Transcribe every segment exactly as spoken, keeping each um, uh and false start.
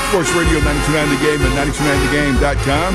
Sports Radio ninety-two point nine The Game and ninety-two point nine the game dot com.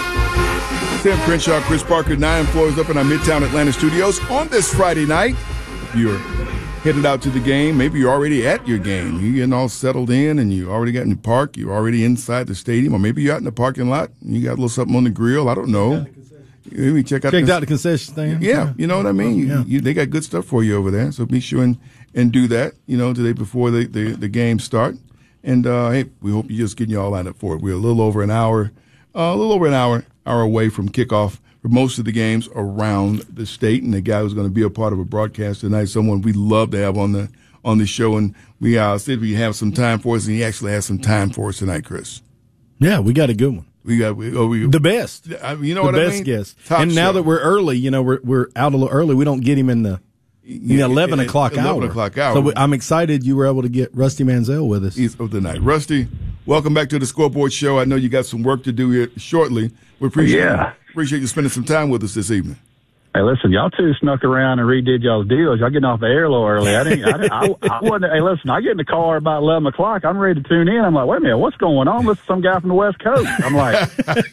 Sam Crenshaw, Chris Parker, nine floors up in our Midtown Atlanta studios on this Friday night. If you're headed out to the game, maybe you're already at your game. You're getting all settled in and you already got in the park. You're already inside the stadium, or maybe you're out in the parking lot and you got a little something on the grill. I don't know. Maybe check out Checked the, out the concession stand. Yeah, you know what I mean? You, yeah. you, they got good stuff for you over there. So be sure and, and do that, you know, today before the, the, the game start. And, uh, hey, we hope you're just getting you all lined up for it. We're a little over an hour, uh, a little over an hour, hour away from kickoff for most of the games around the state. And the guy who's going to be a part of a broadcast tonight, someone we love to have on the on the show. And we uh, said we have some time for us, and he actually has some time for us tonight, Chris. Yeah, we got a good one. We got we, oh, we, the best. I, you know the what best I mean? guest. Top and now show. that we're early, you know, we're we're out a little early. We don't get him in the you know, eleven o'clock hour. Eleven o'clock hour. So we, I'm excited you were able to get Rusty Mansell with us. He's of the night. Rusty, welcome back to the Scoreboard Show. I know you got some work to do here shortly. We appreciate yeah. you, appreciate you spending some time with us this evening. Hey, listen, y'all two snuck around and redid y'all's deals. Y'all getting off the air a little early. I didn't. I, didn't, I, I wasn't. Hey, listen, I get in the car about eleven o'clock. I'm ready to tune in. I'm like, wait a minute, what's going on? This is some guy from the West Coast. I'm like,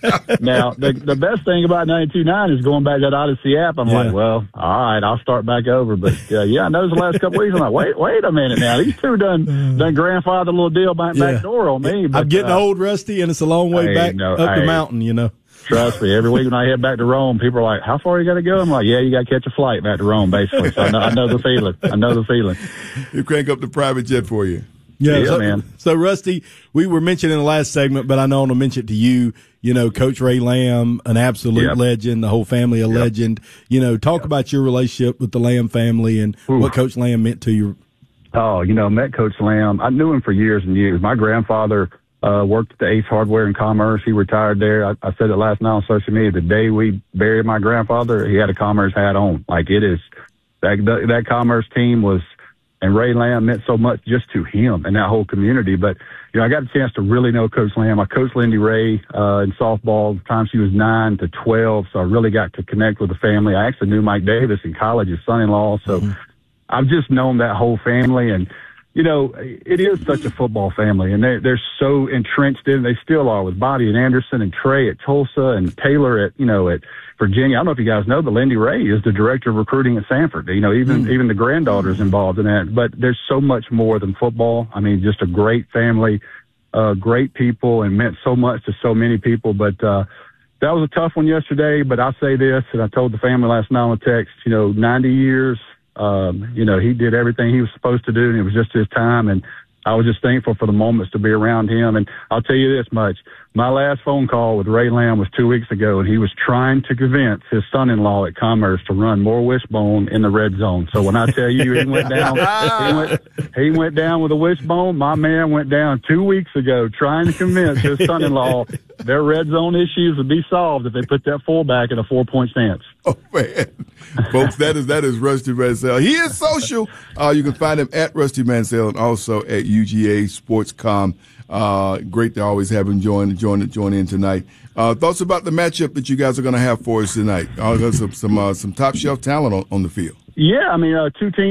now the the best thing about ninety-two point nine is going back to that Odyssey app. I'm yeah. like, well, all right, I'll start back over. But uh, yeah, I noticed the last couple weeks. I'm like, wait, wait a minute now. These two done done grandfather a little deal back, yeah. back door on me. But, I'm getting uh, old, Rusty, and it's a long way hey, back no, up hey. the mountain. You know. Trust me, every week when I head back to Rome, people are like, how far you got to go? I'm like, yeah, you got to catch a flight back to Rome, basically. So I know, I know the feeling. I know the feeling. You crank up the private jet for you. Yeah, yeah so, man. So, Rusty, we were mentioning in the last segment, but I know I want to mention it to you, you know, Coach Ray Lamb, an absolute yep. legend, the whole family a yep. legend. You know, talk yep. about your relationship with the Lamb family and Ooh. what Coach Lamb meant to you. Oh, you know, met Coach Lamb. I knew him for years and years. My grandfather Uh, worked at the Ace Hardware in Commerce. He retired there. I, I said it last night on social media. The day we buried my grandfather, he had a Commerce hat on. Like it is, that that, that Commerce team was, and Ray Lamb meant so much just to him and that whole community. But, you know, I got a chance to really know Coach Lamb. I coached Lindy Ray uh, in softball the time she was nine to twelve, so I really got to connect with the family. I actually knew Mike Davis in college, his son-in-law. So mm-hmm. I've just known that whole family. And you know, it is such a football family, and they're, they're so entrenched in it. They still are with Bobby and Anderson and Trey at Tulsa and Taylor at, you know, at Virginia. I don't know if you guys know, but Lindy Ray is the director of recruiting at Sanford. You know, even, mm. even the granddaughter's involved in that. But there's so much more than football. I mean, just a great family, uh, great people, and meant so much to so many people. But, uh, that was a tough one yesterday, but I'll say this, and I told the family last night on a text, you know, ninety years, Um, you know, he did everything he was supposed to do, and it was just his time. And I was just thankful for the moments to be around him. And I'll tell you this much. My last phone call with Ray Lamb was two weeks ago, and he was trying to convince his son-in-law at Commerce to run more wishbone in the red zone. So when I tell you he went down, he went, he went down with a wishbone, my man went down two weeks ago trying to convince his son-in-law their red zone issues would be solved if they put that fullback in a four-point stance. Oh, man. Folks, that is that is Rusty Mansell. He is social. Uh, you can find him at Rusty Mansell and also at U G A Sports Com. Uh, great to always have him join join join in tonight. Uh, thoughts about the matchup that you guys are going to have for us tonight? Uh, some some, uh, some top shelf talent on, on the field. Yeah, I mean, uh, two teams